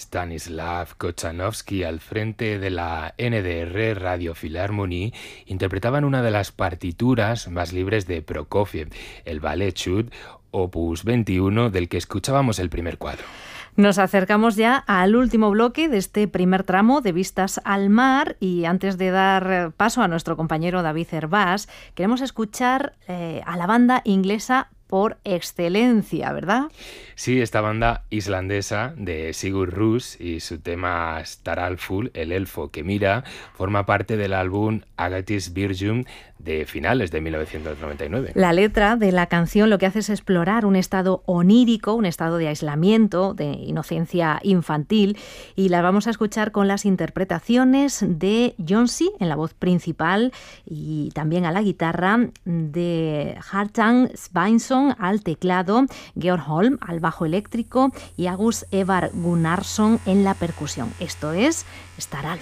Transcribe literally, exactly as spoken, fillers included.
Stanislav Kochanowski al frente de la N D R Radio Philharmonie interpretaban una de las partituras más libres de Prokofiev, el Ballet Chut, opus veintiuno, del que escuchábamos el primer cuadro. Nos acercamos ya al último bloque de este primer tramo de Vistas al Mar, y antes de dar paso a nuestro compañero David Hervás, queremos escuchar eh, a la banda inglesa por excelencia, ¿verdad? Sí, esta banda islandesa de Sigur Rós y su tema Staralfur, el elfo que mira, forma parte del álbum Agatis Virgum de finales de mil novecientos noventa y nueve. La letra de la canción lo que hace es explorar un estado onírico, un estado de aislamiento, de inocencia infantil, y la vamos a escuchar con las interpretaciones de Jonsi en la voz principal y también a la guitarra, de Hartan Sveinsson al teclado, Georg Holm al bajo eléctrico y Agus Evar Gunnarsson en la percusión. Esto es Staralfur.